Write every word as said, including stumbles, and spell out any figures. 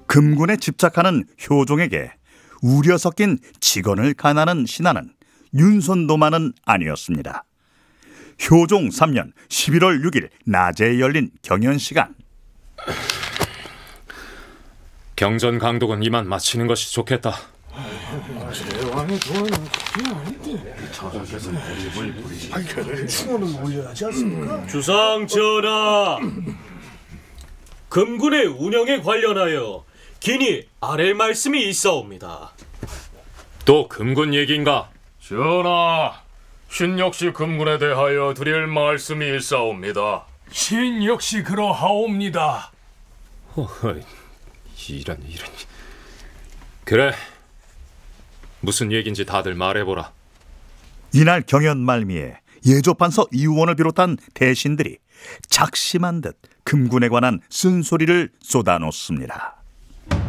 금군에 집착하는 효종에게 우려 섞인 직언을 간하는 신하는 윤손도만은 아니었습니다. 효종 삼 년 십일월 육일 낮에 열린 경연시간. 경전 강독은 이만 마치는 것이 좋겠다. 주상 전하, 금군의 운영에 관련하여 긴히 아랠 말씀이 있사옵니다. 또 금군 얘기인가? 전하, 신 역시 금군에 대하여 드릴 말씀이 있사옵니다. 신 역시 그러하옵니다. 허허, 이런 이런. 그래, 무슨 얘긴지 다들 말해보라. 이날 경연 말미에 예조판서 이우원을 비롯한 대신들이 작심한 듯 금군에 관한 쓴소리를 쏟아놓습니다.